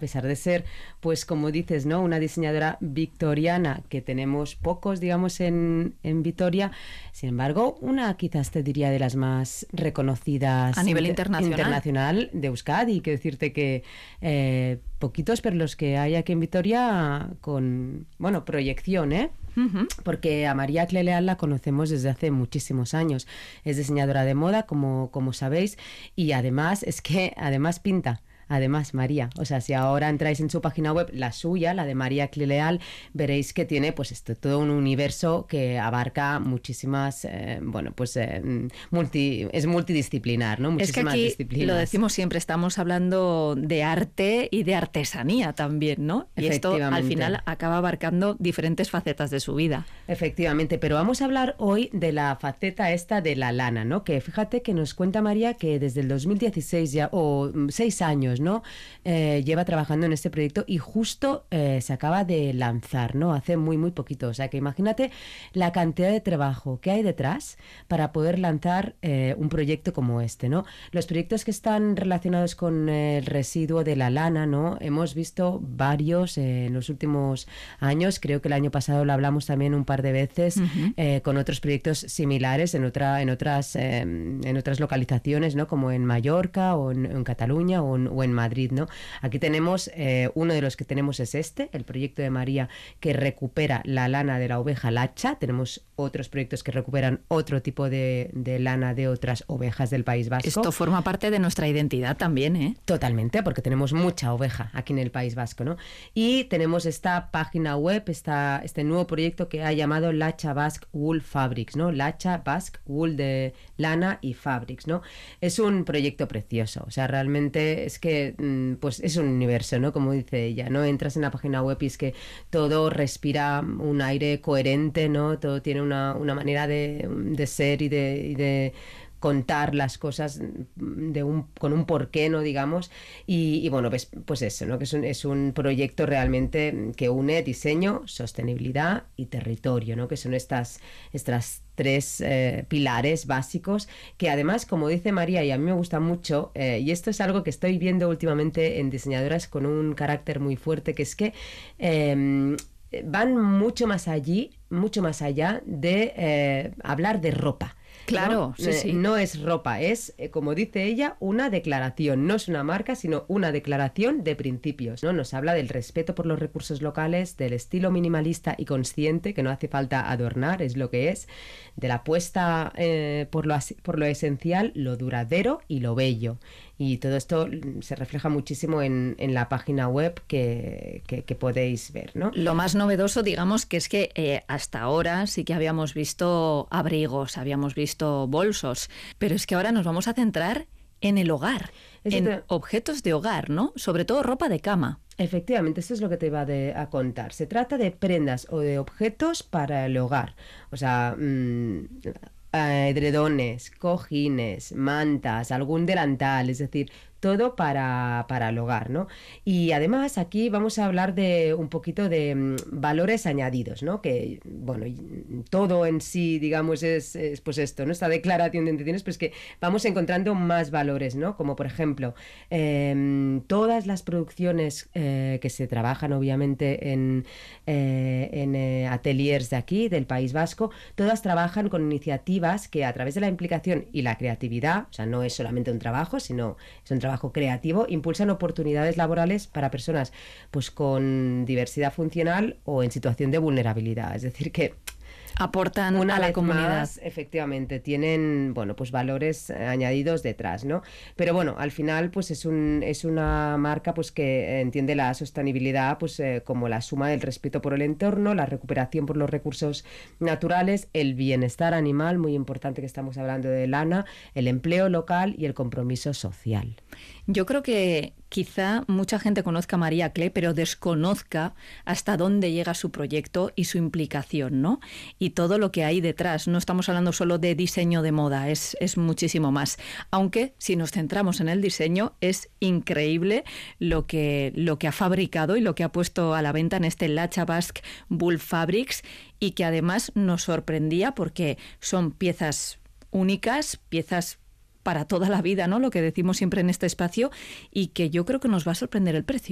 pesar de ser, pues como dices, ¿no? Una diseñadora victoriana, que tenemos pocos, digamos, en Vitoria, sin embargo, una quizás te diría de las más reconocidas a nivel internacional de Euskadi. Quiero decirte que poquitos, pero los que hay aquí en Vitoria con, bueno, proyección, ¿eh? Uh-huh. Porque a María Cle Leal la conocemos desde hace muchísimos años. Es diseñadora de moda, como sabéis, y además pinta. Además, María, o sea, si ahora entráis en su página web, la suya, la de María Cle Leal, veréis que tiene pues todo un universo que abarca muchísimas, es multidisciplinar, ¿no? Muchísimas es que aquí disciplinas. Lo decimos siempre, estamos hablando de arte y de artesanía también, ¿no? Y esto al final acaba abarcando diferentes facetas de su vida. Efectivamente, pero vamos a hablar hoy de la faceta esta de la lana, ¿no? Que fíjate que nos cuenta María que desde el 2016 ya, o 6 años, ¿no? Lleva trabajando en este proyecto y justo se acaba de lanzar, ¿no? Hace muy poquito. O sea que imagínate la cantidad de trabajo que hay detrás para poder lanzar un proyecto como este, ¿no? Los proyectos que están relacionados con el residuo de la lana, ¿no? Hemos visto varios en los últimos años. Creo que el año pasado lo hablamos también un par de veces, uh-huh, con otros proyectos similares en otras localizaciones, ¿no? Como en Mallorca o en Cataluña o en Madrid, ¿no? Aquí tenemos, uno de los que tenemos es el proyecto de María, que recupera la lana de la oveja lacha. Tenemos otros proyectos que recuperan otro tipo de lana de otras ovejas del País Vasco. Esto forma parte de nuestra identidad también, ¿eh? Totalmente, porque tenemos mucha oveja aquí en el País Vasco, ¿no? Y tenemos esta página web, este nuevo proyecto que ha llamado Lacha Basque Wool Fabrics, ¿no? Lacha Basque Wool de lana y fabrics, ¿no? Es un proyecto precioso, o sea, realmente es que pues es un universo, ¿no? Como dice ella, ¿no? Entras en la página web y es que todo respira un aire coherente, ¿no? Todo tiene una manera de ser y de contar las cosas con un porqué, ¿no? Digamos, y bueno, pues eso, ¿no? Que es un proyecto realmente que une diseño, sostenibilidad y territorio, ¿no? Que son estas tres pilares básicos que además, como dice María, y a mí me gusta mucho, y esto es algo que estoy viendo últimamente en diseñadoras con un carácter muy fuerte, que es que van mucho más allá de hablar de ropa. Claro, ¿no? sí. No es ropa, es, como dice ella, una declaración. No es una marca, sino una declaración de principios, ¿no? Nos habla del respeto por los recursos locales, del estilo minimalista y consciente, que no hace falta adornar, es lo que es, de la apuesta por lo esencial, lo duradero y lo bello. Y todo esto se refleja muchísimo en la página web que podéis ver, ¿no? Lo más novedoso, digamos, que es que hasta ahora sí que habíamos visto abrigos, habíamos visto bolsos, pero es que ahora nos vamos a centrar en el hogar, objetos de hogar, ¿no? Sobre todo ropa de cama. Efectivamente, esto es lo que te iba a contar. Se trata de prendas o de objetos para el hogar. O sea, edredones, cojines, mantas, algún delantal, es decir, todo para el hogar, ¿no? Y además aquí vamos a hablar de un poquito de valores añadidos, ¿no? Que, bueno, todo en sí, digamos, es pues esto, ¿no? Esta declaración de intenciones, pues que vamos encontrando más valores, ¿no? Como por ejemplo, todas las producciones que se trabajan obviamente en ateliers de aquí, del País Vasco, todas trabajan con iniciativas que a través de la implicación y la creatividad, o sea, no es solamente un trabajo, sino es un trabajo creativo, impulsan oportunidades laborales para personas pues con diversidad funcional o en situación de vulnerabilidad. Es decir, que aportan a la comunidad. Más, efectivamente, tienen, bueno, pues valores añadidos detrás, ¿no? Pero bueno, al final, pues es una marca pues que entiende la sostenibilidad pues como la suma del respeto por el entorno, la recuperación por los recursos naturales, el bienestar animal, muy importante que estamos hablando de lana, el empleo local y el compromiso social. Yo creo que quizá mucha gente conozca a María Cle, pero desconozca hasta dónde llega su proyecto y su implicación, ¿no? Y todo lo que hay detrás. No estamos hablando solo de diseño de moda, es muchísimo más. Aunque si nos centramos en el diseño, es increíble lo que ha fabricado y lo que ha puesto a la venta en este Lacha Basque Wool Fabrics, y que además nos sorprendía porque son piezas únicas, piezas para toda la vida, ¿no? Lo que decimos siempre en este espacio, y que yo creo que nos va a sorprender el precio.